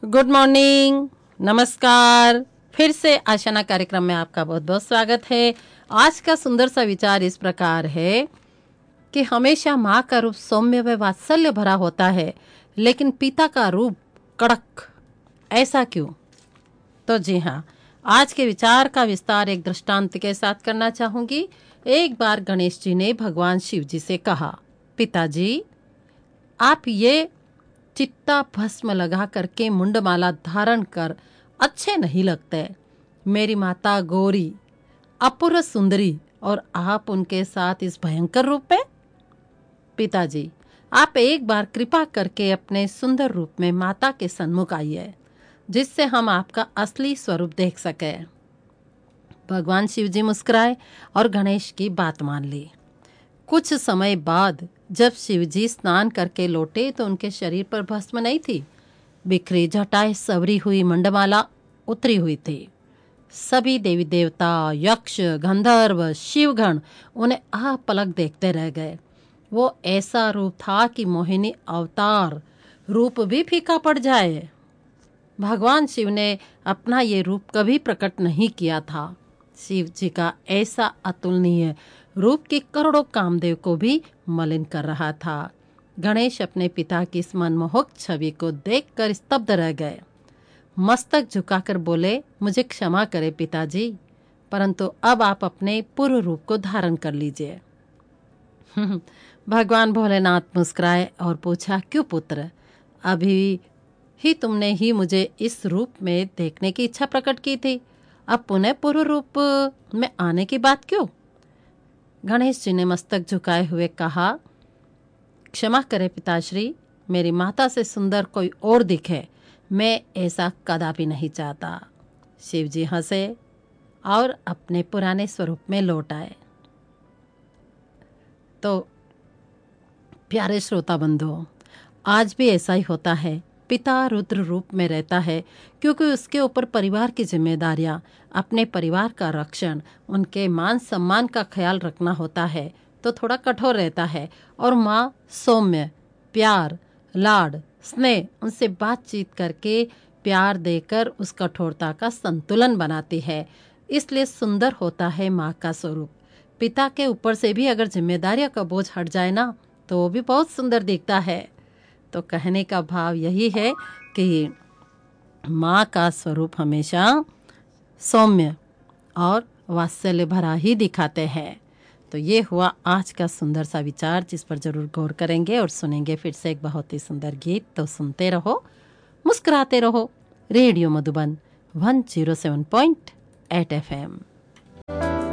Good morning, नमस्कार। फिर से आशना कार्यक्रम में आपका बहुत बहुत स्वागत है। आज का सुंदर सा विचार इस प्रकार है कि हमेशा माँ का रूप सौम्य व वात्सल्य भरा होता है, लेकिन पिता का रूप कड़क। ऐसा क्यों? तो जी हाँ, आज के विचार का विस्तार एक दृष्टांत के साथ करना चाहूंगी। एक बार गणेश जी ने भगवान शिव जी से कहा, पिताजी, आप ये चित्ता भस्म लगा करके मुंडमाला धारण कर अच्छे नहीं लगते। मेरी माता गौरी अपूर्व सुंदरी और आप उनके साथ इस भयंकर रूप में। पिताजी, आप एक बार कृपा करके अपने सुंदर रूप में माता के सन्मुख आइए, जिससे हम आपका असली स्वरूप देख सके। भगवान शिव जी मुस्कुराए और गणेश की बात मान ली। कुछ समय बाद जब शिवजी स्नान करके लौटे तो उनके शरीर पर भस्म नहीं थी। बिखरी जटाएं, सवरी हुई मंडमाला उतरी हुई थी। सभी देवी देवता, यक्ष, गंधर्व, शिवगण उन्हें पलक देखते रह गए। वो ऐसा रूप था कि मोहिनी अवतार रूप भी फीका पड़ जाए। भगवान शिव ने अपना ये रूप कभी प्रकट नहीं किया था। शिव जी का ऐसा अतुलनीय रूप की करोड़ों कामदेव को भी मलिन कर रहा था। गणेश अपने पिता की इस मनमोहक छवि को देखकर स्तब्ध रह गए। मस्तक झुकाकर बोले, मुझे क्षमा करें पिताजी, परंतु अब आप अपने पूर्व रूप को धारण कर लीजिए। भगवान भोलेनाथ मुस्कुराए और पूछा, क्यों पुत्र? अभी ही तुमने ही मुझे इस रूप में देखने की इच्छा प्रकट की थी, अब पुनः पूर्व रूप में आने की बात क्यों? गणेश जी ने मस्तक झुकाए हुए कहा, क्षमा करें पिताश्री, मेरी माता से सुंदर कोई और दिखे, मैं ऐसा कदापि नहीं चाहता। शिव जी हंसे और अपने पुराने स्वरूप में लौट आए। तो प्यारे श्रोता बंधुओं, आज भी ऐसा ही होता है। पिता रुद्र रूप में रहता है क्योंकि उसके ऊपर परिवार की जिम्मेदारियां, अपने परिवार का रक्षण, उनके मान सम्मान का ख्याल रखना होता है, तो थोड़ा कठोर रहता है। और माँ सौम्य, प्यार, लाड, स्नेह, उनसे बातचीत करके प्यार देकर उस कठोरता का संतुलन बनाती है। इसलिए सुंदर होता है माँ का स्वरूप। पिता के ऊपर से भी अगर जिम्मेदारियों का बोझ हट जाए ना, तो वो भी बहुत सुंदर दिखता है। तो कहने का भाव यही है कि माँ का स्वरूप हमेशा सौम्य और वात्सल्य भरा ही दिखाते हैं। तो ये हुआ आज का सुंदर सा विचार, जिस पर जरूर गौर करेंगे और सुनेंगे फिर से एक बहुत ही सुंदर गीत। तो सुनते रहो, मुस्कुराते रहो। Radio Madhuban 107.8 FM।